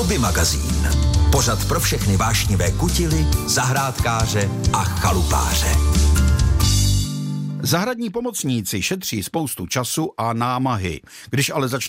Hobby magazín. Pořad pro všechny vášnivé kutily, zahrádkáře a chalupáře. Zahradní pomocníci šetří spoustu času a námahy. Když ale začnou